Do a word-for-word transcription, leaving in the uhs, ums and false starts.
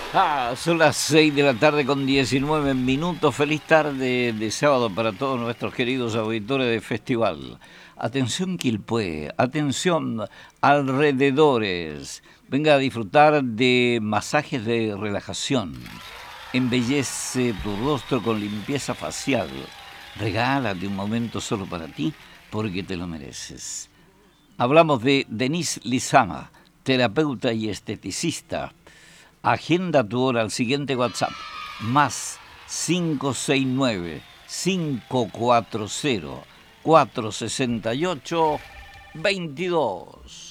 Ah, son las seis de la tarde con diecinueve minutos. Feliz tarde de sábado para todos nuestros queridos auditores de festival. Atención Quilpué, atención alrededores. Venga a disfrutar de masajes de relajación. Embellece tu rostro con limpieza facial. Regálate un momento solo para ti porque te lo mereces. Hablamos de Denise Lizama, terapeuta y esteticista. Agenda tu hora al siguiente WhatsApp, más cinco seis nueve, cinco cuatro cero, cuatro seis ocho, veintidós.